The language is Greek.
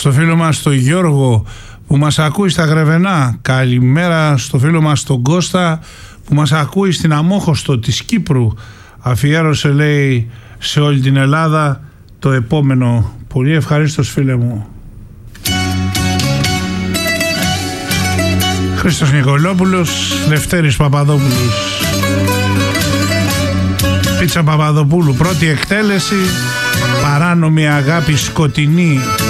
Στο φίλο μας τον Γιώργο που μας ακούει στα Γρεβενά. Καλημέρα στο φίλο μας τον Κώστα που μας ακούει στην Αμόχωστο της Κύπρου. Αφιέρωσε, λέει, σε όλη την Ελλάδα το επόμενο. Πολύ ευχαρίστως, φίλε μου. Χρήστος Νικολόπουλος, Λευτέρης Παπαδόπουλος. Πίτσα Παπαδοπούλου, πρώτη εκτέλεση, παράνομη αγάπη σκοτεινή.